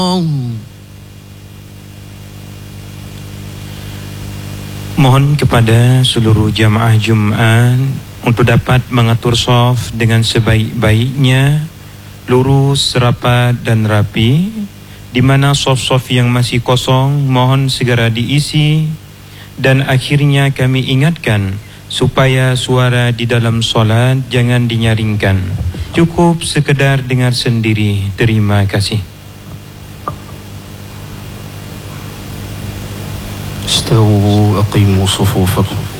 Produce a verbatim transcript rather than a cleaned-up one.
Mohon kepada seluruh jamaah Jumaat untuk dapat mengatur saf dengan sebaik-baiknya, lurus, rapat dan rapi. Di mana saf-saf yang masih kosong mohon segera diisi. Dan akhirnya kami ingatkan supaya suara di dalam solat jangan dinyaringkan. Cukup sekedar dengar sendiri. Terima kasih. استووا أقيموا صفوفكم